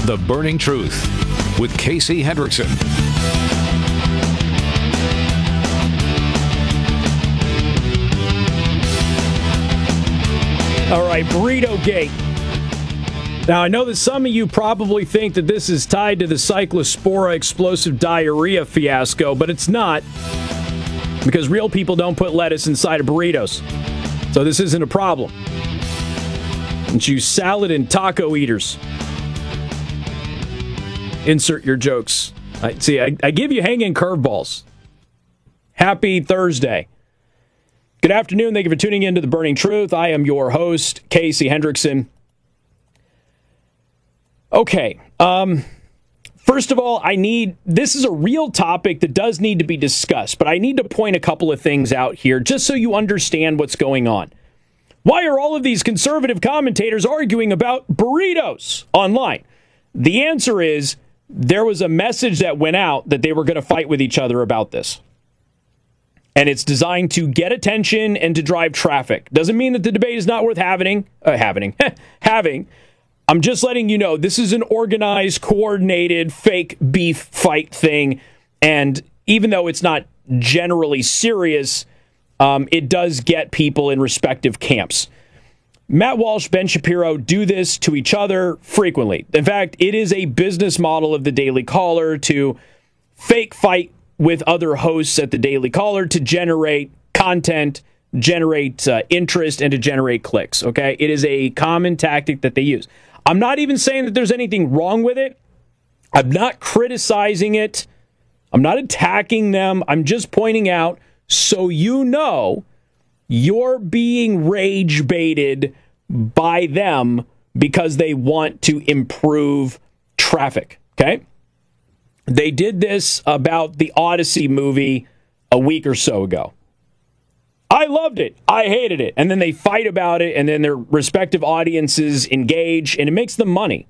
The Burning Truth with Casey Hendrickson. All right, Burrito Gate. Now, I know that some of you probably think that this is tied to the Cyclospora explosive diarrhea fiasco, but it's not, because real people don't put lettuce inside of burritos. So this isn't a problem. It's you salad and taco eaters. Insert your jokes. I give you hanging curveballs. Happy Thursday. Good afternoon. Thank you for tuning in to The Burning Truth. I am your host, Casey Hendrickson. Okay. First of all, this is a real topic that does need to be discussed, but I need to point a couple of things out here just so you understand what's going on. Why are all of these conservative commentators arguing about burritos online? The answer is there was a message that went out that they were going to fight with each other about this. And it's designed to get attention and to drive traffic. Doesn't mean that the debate is not worth having. I'm just letting you know this is an organized, coordinated, fake beef fight thing. And even though it's not generally serious, it does get people in respective camps. Matt Walsh, Ben Shapiro do this to each other frequently. In fact, it is a business model of the Daily Caller to fake fight with other hosts at the Daily Caller to generate content, generate interest, and to generate clicks, okay? It is a common tactic that they use. I'm not even saying that there's anything wrong with it. I'm not criticizing it. I'm not attacking them. I'm just pointing out so you know you're being rage baited by them because they want to improve traffic, okay? They did this about the Odyssey movie a week or so ago. I loved it. I hated it. And then they fight about it, and then their respective audiences engage, and it makes them money.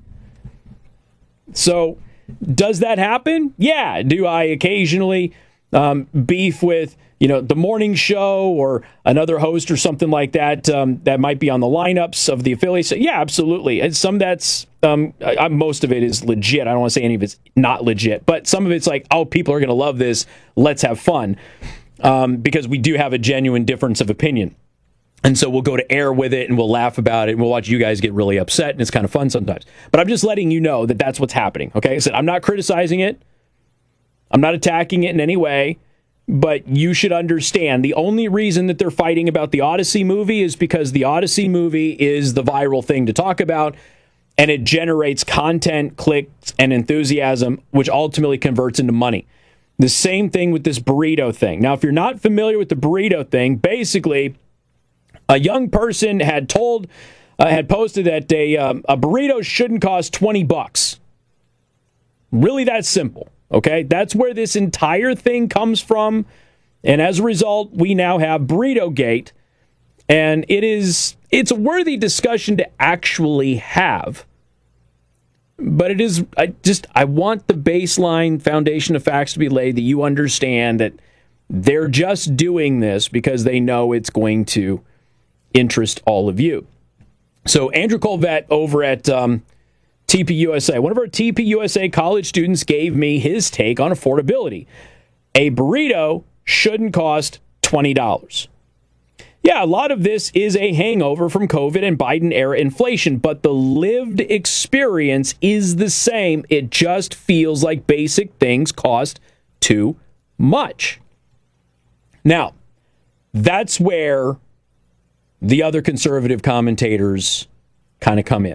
So, does that happen? Yeah. Do I occasionally beef with, the morning show or another host or something like that that might be on the lineups of the affiliates? Yeah, absolutely. And some that's, most of it is legit. I don't want to say any of it's not legit, but some of it's like, oh, people are going to love this. Let's have fun. Because we do have a genuine difference of opinion. And so we'll go to air with it and we'll laugh about it and we'll watch you guys get really upset, and it's kind of fun sometimes. But I'm just letting you know that that's what's happening. Okay. I said, I'm not criticizing it. I'm not attacking it in any way. But you should understand the only reason that they're fighting about the Odyssey movie is because the Odyssey movie is the viral thing to talk about, and it generates content, clicks, and enthusiasm, which ultimately converts into money. The same thing with this burrito thing. Now, if you're not familiar with the burrito thing, basically, a young person had posted that a burrito shouldn't cost $20. Really that simple. Okay, that's where this entire thing comes from, and as a result, we now have Burrito Gate, and it's a worthy discussion to actually have. But it is, I want the baseline foundation of facts to be laid that you understand that they're just doing this because they know it's going to interest all of you. So Andrew Colvett over at TPUSA. One of our TPUSA college students gave me his take on affordability. A burrito shouldn't cost $20. Yeah, a lot of this is a hangover from COVID and Biden-era inflation, but the lived experience is the same. It just feels like basic things cost too much. Now, that's where the other conservative commentators kind of come in.